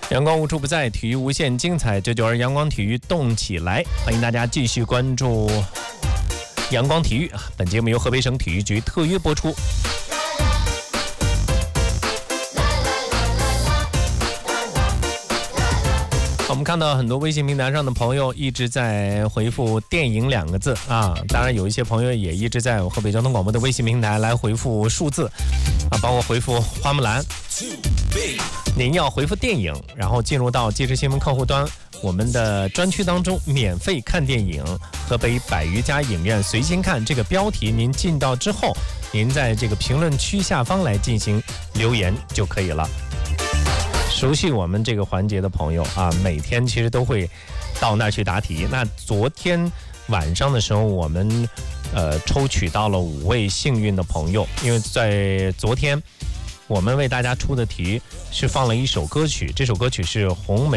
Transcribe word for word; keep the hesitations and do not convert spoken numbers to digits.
阳光无处不在，体育无限精彩，这就是阳光体育动起来。欢迎大家继续关注阳光体育。本节目由河北省体育局特约播出。我们看到很多微信平台上的朋友一直在回复电影两个字啊，当然有一些朋友也一直在河北交通广播的微信平台来回复数字啊，包括回复花木兰。您要回复电影，然后进入到即时新闻客户端我们的专区当中，免费看电影，河北百余家影院随心看这个标题，您进到之后，您在这个评论区下方来进行留言就可以了。熟悉我们这个环节的朋友啊，每天其实都会到那儿去答题。那昨天晚上的时候，我们呃抽取到了五位幸运的朋友，因为在昨天我们为大家出的题是放了一首歌曲，这首歌曲是红梅